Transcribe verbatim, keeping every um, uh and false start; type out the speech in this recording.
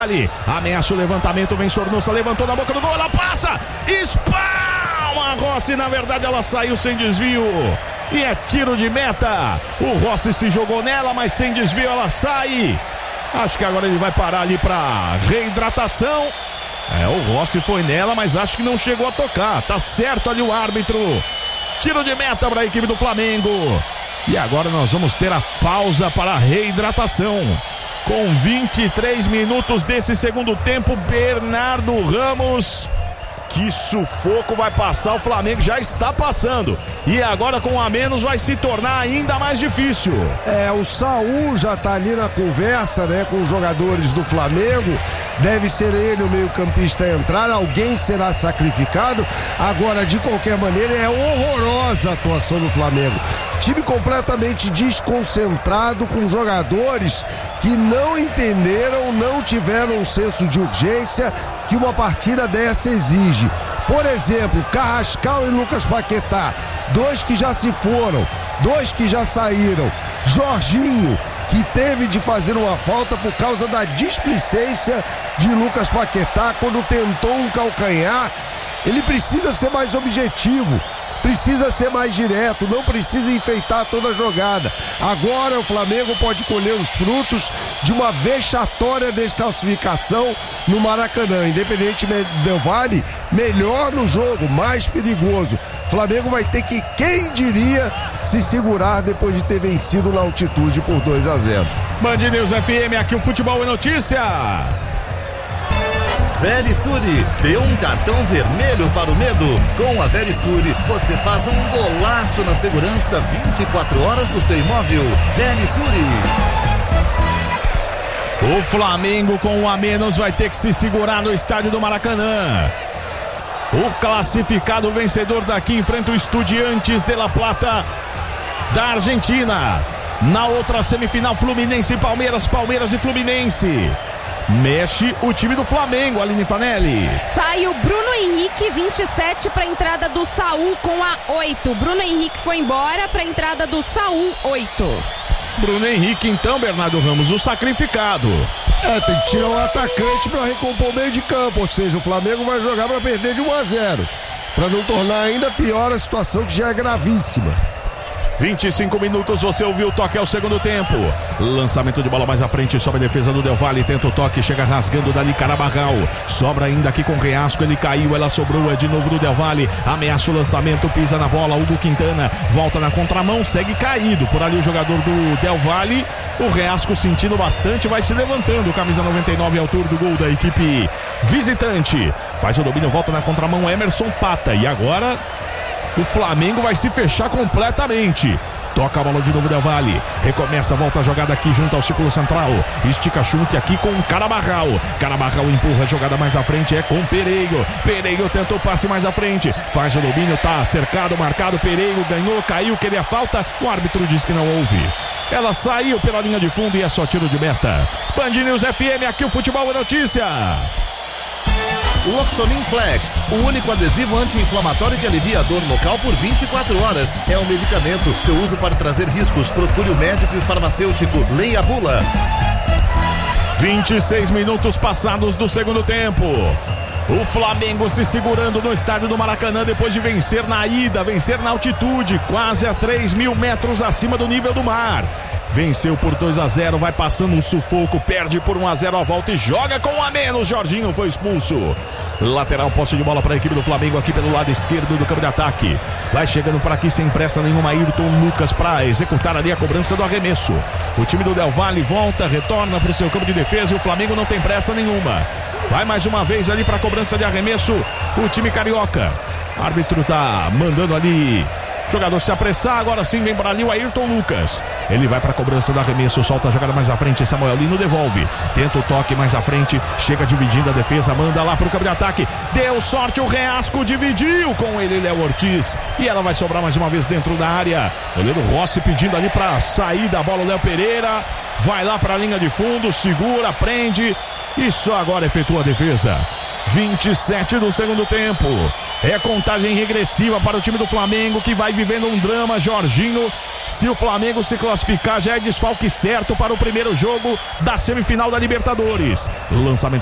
Ameaça o levantamento, vem Sornosa, levantou na boca do gol, ela passa, espalma Rossi, na verdade ela saiu sem desvio e é tiro de meta. O Rossi se jogou nela, mas sem desvio ela sai. Acho que agora ele vai parar ali para reidratação. É, o Rossi foi nela, mas acho que não chegou a tocar. Tá certo ali o árbitro. Tiro de meta para a equipe do Flamengo. E agora nós vamos ter a pausa para a reidratação. Com vinte e três minutos desse segundo tempo, Bernardo Ramos. Que sufoco vai passar, o Flamengo já está passando. E agora com um a menos vai se tornar ainda mais difícil. É, o Saul já está ali na conversa, né, com os jogadores do Flamengo. Deve ser ele o meio-campista a entrar, alguém será sacrificado. Agora, de qualquer maneira, é horrorosa a atuação do Flamengo. Time completamente desconcentrado, com jogadores que não entenderam, não tiveram um senso de urgência que uma partida dessa exige. Por exemplo, Carrascal e Lucas Paquetá, dois que já se foram, dois que já saíram. Jorginho, que teve de fazer uma falta por causa da displicência de Lucas Paquetá quando tentou um calcanhar. Ele precisa ser mais objetivo, precisa ser mais direto, não precisa enfeitar toda a jogada. Agora o Flamengo pode colher os frutos de uma vexatória desclassificação no Maracanã. Independente Del Valle, melhor no jogo, mais perigoso. O Flamengo vai ter que, quem diria, se segurar depois de ter vencido na altitude por dois a zero. Band News F M, aqui o Futebol é Notícia. Verisure, dê um cartão vermelho para o medo. Com a Verisure, você faz um golaço na segurança vinte e quatro horas do seu imóvel. Verisure. O Flamengo com um a menos vai ter que se segurar no estádio do Maracanã. O classificado vencedor daqui enfrenta o Estudiantes de La Plata da Argentina. Na outra semifinal, Fluminense e Palmeiras, Palmeiras e Fluminense. Mexe o time do Flamengo, Aline Fanelli. Sai o Bruno Henrique, vinte e sete, para a entrada do Saul com a oito. Bruno Henrique foi embora para a entrada do Saul, oito. Bruno Henrique, então, Bernardo Ramos, o sacrificado. É, tem que tirar o atacante para recompor o meio de campo, ou seja, o Flamengo vai jogar para perder de um a zero, para não tornar ainda pior a situação que já é gravíssima. vinte e cinco minutos, você ouviu o toque ao segundo tempo. Lançamento de bola mais à frente, sobe a defesa do Del Valle, tenta o toque, chega rasgando dali Carabarral. Sobra ainda aqui com o Reasco, ele caiu, ela sobrou, é de novo do Del Valle. Ameaça o lançamento, pisa na bola, Hugo Quintana volta na contramão, segue caído. Por ali o jogador do Del Valle, o Reasco sentindo bastante, vai se levantando. Camisa noventa e nove, autor do gol da equipe visitante. Faz o domínio, volta na contramão, Emerson Pata. E agora o Flamengo vai se fechar completamente. Toca a bola de novo Del Valle. Recomeça, volta a jogada aqui junto ao círculo central. Estica chute aqui com o Carabarral. Carabarral empurra a jogada mais à frente. É com Pereiro. Pereiro tenta o passe mais à frente. Faz o domínio, tá cercado, marcado. Pereiro ganhou, caiu, queria falta. O árbitro diz que não houve. Ela saiu pela linha de fundo e é só tiro de meta. Band News F M, aqui o Futebol é Notícia. Loxonin Flex, o único adesivo anti-inflamatório que alivia a dor local por vinte e quatro horas. É um medicamento. Seu uso pode trazer riscos. Procure o médico e o farmacêutico. Leia a bula. vinte e seis minutos passados do segundo tempo. O Flamengo se segurando no estádio do Maracanã depois de vencer na ida, vencer na altitude, quase a três mil metros acima do nível do mar. Venceu por dois a zero, vai passando um sufoco, perde por um a zero a volta e joga com um a menos. Jorginho foi expulso. Lateral, posse de bola para a equipe do Flamengo aqui pelo lado esquerdo do campo de ataque. Vai chegando por aqui sem pressa nenhuma, Ayrton Lucas para executar ali a cobrança do arremesso. O time do Del Valle volta, retorna para o seu campo de defesa e o Flamengo não tem pressa nenhuma. Vai mais uma vez ali para a cobrança de arremesso o time carioca. O árbitro tá mandando ali jogador se apressar, agora sim vem para ali o Ayrton Lucas. Ele vai para a cobrança do arremesso, solta a jogada mais à frente, Samuel Lino devolve. Tenta o toque mais à frente, chega dividindo a defesa, manda lá para o campo de ataque. Deu sorte, o Reasco dividiu com ele, Léo Ortiz. E ela vai sobrar mais uma vez dentro da área. Goleiro Rossi pedindo ali para sair da bola, o Léo Pereira. Vai lá para a linha de fundo, segura, prende. E só agora efetua a defesa. vinte e sete do segundo tempo. É contagem regressiva para o time do Flamengo, que vai vivendo um drama, Jorginho. Se o Flamengo se classificar, já é desfalque certo para o primeiro jogo da semifinal da Libertadores. Lançamento